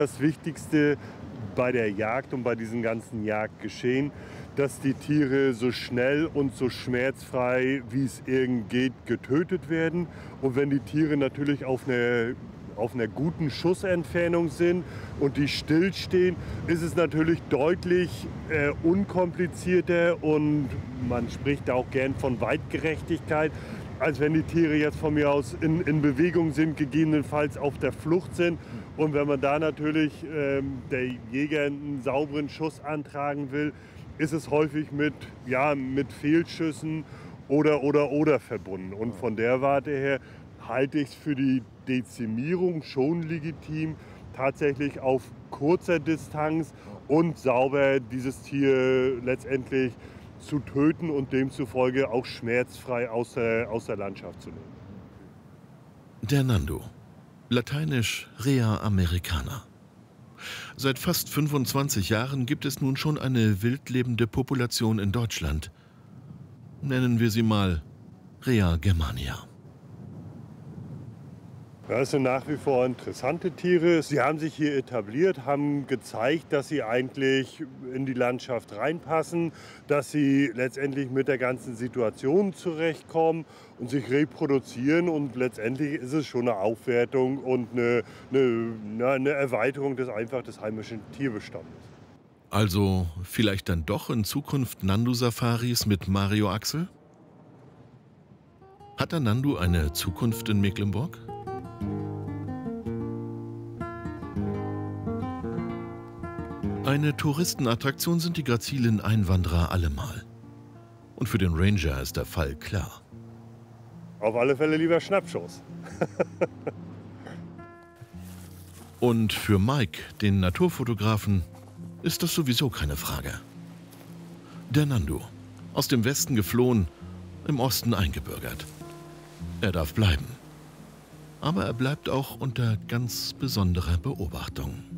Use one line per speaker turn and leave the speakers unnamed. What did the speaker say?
Das Wichtigste bei der Jagd und bei diesem ganzen Jagdgeschehen, dass die Tiere so schnell und so schmerzfrei, wie es irgend geht, getötet werden. Und wenn die Tiere natürlich auf einer guten Schussentfernung sind und die stillstehen, ist es natürlich deutlich unkomplizierter und man spricht da auch gern von Weitgerechtigkeit, als wenn die Tiere jetzt von mir aus in Bewegung sind, gegebenenfalls auf der Flucht sind. Und wenn man da natürlich der Jäger einen sauberen Schuss antragen will, ist es häufig mit Fehlschüssen oder verbunden. Und von der Warte her halte ich es für die Dezimierung schon legitim, tatsächlich auf kurzer Distanz und sauber dieses Tier letztendlich zu töten und demzufolge auch schmerzfrei aus der Landschaft zu nehmen.
Der Nando, lateinisch Rea americana. Seit fast 25 Jahren gibt es nun schon eine wildlebende Population in Deutschland. Nennen wir sie mal Rea germania.
Das sind nach wie vor interessante Tiere. Sie haben sich hier etabliert, haben gezeigt, dass sie eigentlich in die Landschaft reinpassen, dass sie letztendlich mit der ganzen Situation zurechtkommen und sich reproduzieren. Und letztendlich ist es schon eine Aufwertung und eine Erweiterung des heimischen Tierbestandes.
Also vielleicht dann doch in Zukunft Nando-Safaris mit Mario Axel? Hat der Nando eine Zukunft in Mecklenburg? Eine Touristenattraktion sind die grazilen Einwanderer allemal. Und für den Ranger ist der Fall klar.
Auf alle Fälle lieber Schnappschuss.
Und für Mike, den Naturfotografen, ist das sowieso keine Frage. Der Nando, aus dem Westen geflohen, im Osten eingebürgert. Er darf bleiben. Aber er bleibt auch unter ganz besonderer Beobachtung.